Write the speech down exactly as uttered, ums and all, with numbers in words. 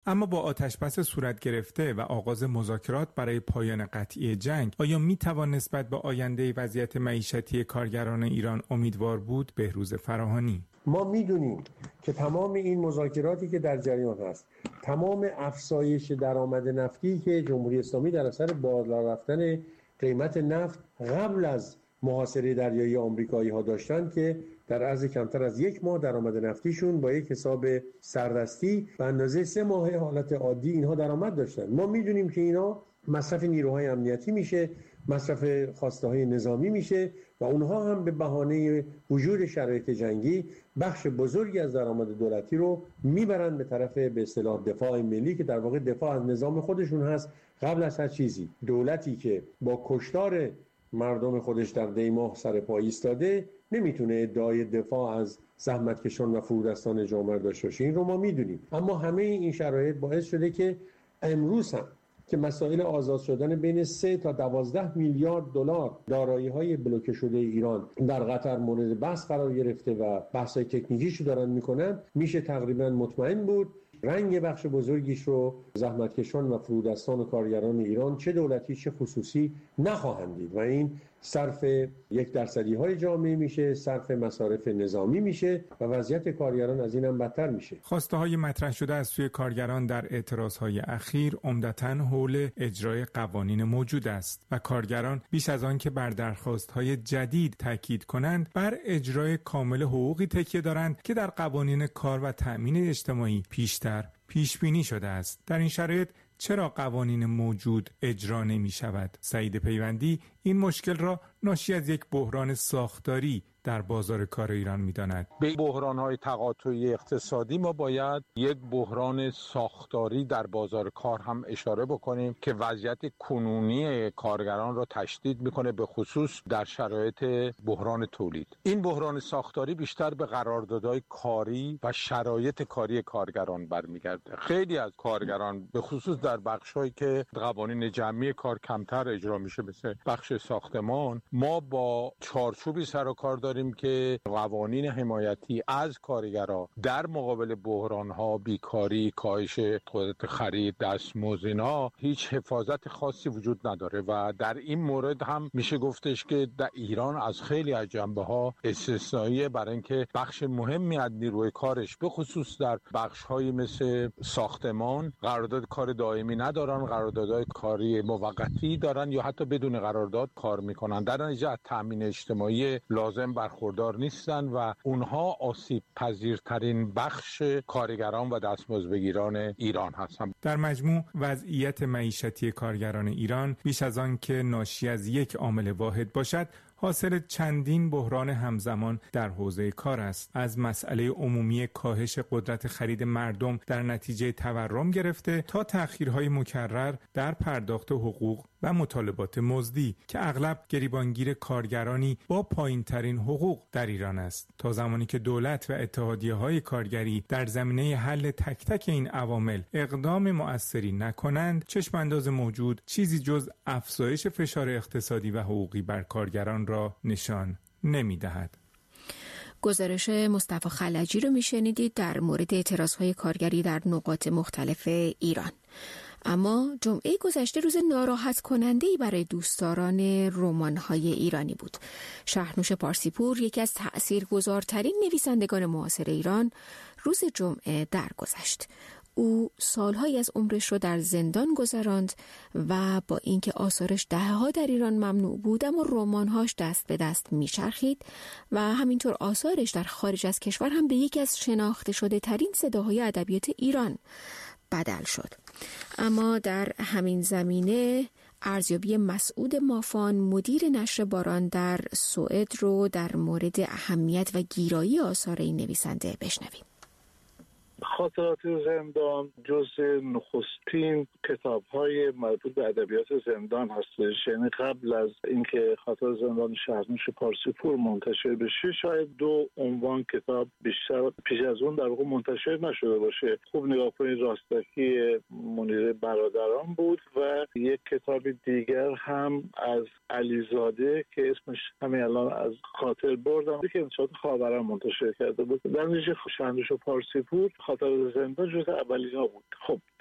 اما با آتش‌بس صورت گرفته و آغاز مذاکرات برای پایان قطعی جنگ، آیا میتوان نسبت به آینده وضعیت معیشتی کارگران ایران امیدوار بود؟ بهروز فراهانی: ما میدونیم که تمام این مذاکراتی که در جریان هست، تمام افزایش درآمد نفتی که جمهوری اسلامی در اثر بالا رفتن قیمت نفت قبل از محاصره دریایی آمریکایی ها داشتن که در عرض کمتر از یک ماه درآمد نفتیشون با یک حساب سردستی به اندازه سه ماه حالت عادی اینها درآمد داشتن. ما میدونیم که اینا مصرف نیروهای امنیتی میشه، مصرف خواسته های نظامی میشه و اونها هم به بهانه وجود شرایط جنگی بخش بزرگی از درآمد دولتی رو میبرن به طرف به اصطلاح دفاع ملی که در واقع دفاع از نظام خودشون هست. قبل از هر چیزی دولتی که با کشتار مردم خودش در دی ماه سر پا ایستاده نمیتونه ادعای دفاع از زحمتکشان و فرودستان جامعه داشته باشه، این رو ما میدونیم. اما همه این شرایط باعث شده که امروز هم که مسائل آزاد شدن بین سه تا دوازده میلیارد دلار دارایی‌های بلوکه شده ایران در قطر مورد بحث قرار گرفته و بحث‌های تکنیکیشو دارن میکنن، میشه تقریبا مطمئن بود رنگ بخش بزرگیش رو زحمتکشان و فرودستان و کارگران ایران چه دولتی چه خصوصی نخواهند دید و این صرف یک درصدی های جامعه میشه، صرف مصارف نظامی میشه و وضعیت کارگران از این هم بدتر میشه. خواسته های مطرح شده از سوی کارگران در اعتراض های اخیر عمدتاً حول اجرای قوانین موجود است و کارگران بیش از آن که بر درخواست های جدید تاکید کنند بر اجرای کامل حقوقی تکیه دارند که در قوانین کار و تأمین اجتماعی پیشتر پیش بینی شده است. در این شرایط چرا قوانین موجود اجرا نمی شود؟ سعید پیوندی این مشکل را ناشی از یک بحران ساختاری در بازار کار ایران می‌داند. به بحران‌های تقاطعی اقتصادی ما باید یک بحران ساختاری در بازار کار هم اشاره بکنیم که وضعیت کنونی کارگران را تشدید می‌کنه، به خصوص در شرایط بحران تولید. این بحران ساختاری بیشتر به قراردادهای کاری و شرایط کاری کارگران برمیگرده. خیلی از کارگران به خصوص در بخش‌هایی که قوانین جمعی کار کمتر اجرا میشه مثل بخش ساختمان، ما با چارچوبی سر و کار داریم که قوانین حمایتی از کارگران در مقابل بحران‌ها، بیکاری، کاهش قدرت خرید، دستمزد اینا هیچ حفاظت خاصی وجود نداره و در این مورد هم میشه گفتش که در ایران از خیلی از جنبه‌ها استثنائیه، برای اینکه بخش مهمی از نیروی کارش به خصوص در بخش‌هایی مثل ساختمان قرارداد کار دائمی ندارن، قراردادهای کاری موقتی دارن یا حتی بدون قرارداد کار میکنن، در نتیجه از تامین اجتماعی لازم برخوردار نیستن و اونها آسیب پذیرترین بخش کارگران و دستمزدبگیران ایران هستند. در مجموع وضعیت معیشتی کارگران ایران بیش از آن که ناشی از یک عامل واحد باشد حاصل چندین بحران همزمان در حوزه کار است، از مسئله عمومی کاهش قدرت خرید مردم در نتیجه تورم گرفته تا تأخیرهای مکرر در پرداخت حقوق و مطالبات مزدی که اغلب گریبانگیر کارگرانی با پایین‌ترین حقوق در ایران است. تا زمانی که دولت و اتحادیه‌های کارگری در زمینه حل تک تک این عوامل اقدام مؤثری نکنند، چشم‌انداز موجود چیزی جز افزایش فشار اقتصادی و حقوقی بر کارگران را نشان نمی‌دهد. گزارش مصطفی خلجی رو میشنیدید در مورد اعتراضهای کارگری در نقاط مختلف ایران. اما جمعه گذشته روز ناراحت کننده‌ای برای دوستداران رمان‌های ایرانی بود. شهرنوش پارسیپور، یکی از تأثیرگذارترین نویسندگان معاصر ایران، روز جمعه درگذشت. او سالهایی از عمرش رو در زندان گذراند و با اینکه آثارش دهه‌ها در ایران ممنوع بود، اما رمان‌هاش دست به دست میچرخید و همینطور آثارش در خارج از کشور هم به یکی از شناخته شده ترین صداهای ادبیات ایران بدل شد. اما در همین زمینه ارزیابی مسعود مافان، مدیر نشر باران در سوئد، رو در مورد اهمیت و گیرایی آثار این نویسنده بشنویم. خاطرات زندان جزء نخستین کتاب‌های مربوط به ادبیات زندان هستش. یعنی قبل از اینکه خاطرات زندان شهرنوش پارسیپور منتشر بشه شاید دو عنوان کتاب بیشتر پیش از اون در واقع منتشر نشده باشه. خوب نگاه کنید، راستکی منیر برادران بود و یک کتاب دیگر هم از علیزاده که اسمش همین الان از خاطر بردم که انتشارات خاوران منتشر کرده بود. در نتیجه شهرنوش پارسیپور خاطرات زندان جزء اولینا بود. خب